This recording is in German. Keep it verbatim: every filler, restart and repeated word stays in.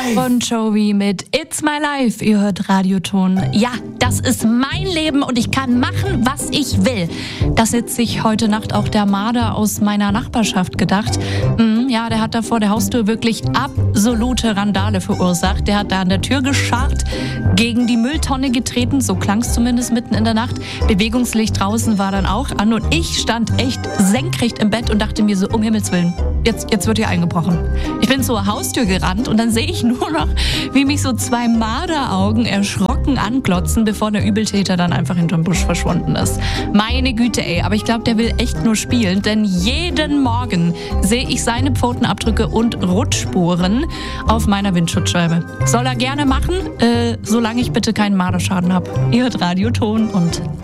Bon Jovi mit It's My Life. Ihr hört Radioton. Ja, das ist mein Leben und ich kann machen, was ich will. Das hat sich heute Nacht auch der Marder aus meiner Nachbarschaft gedacht. Mhm, ja, der hat da vor der Haustür wirklich absolute Randale verursacht. Der hat da an der Tür gescharrt, gegen die Mülltonne getreten, so klang es zumindest mitten in der Nacht. Bewegungslicht draußen war dann auch an und ich stand echt senkrecht im Bett und dachte mir so, um Himmels Willen, jetzt, jetzt wird hier eingebrochen. Ich bin zur Haustür gerannt und dann sehe ich nur noch, wie mich so zwei Marderaugen erschrocken anglotzen, bevor der Übeltäter dann einfach hinterm Busch verschwunden ist. Meine Güte, ey, aber ich glaube, der will echt nur spielen, denn jeden Morgen sehe ich seine Pfotenabdrücke und Rutschspuren auf meiner Windschutzscheibe. Soll er gerne machen, äh, solange ich bitte keinen Marderschaden habe. Ihr hört Radioton und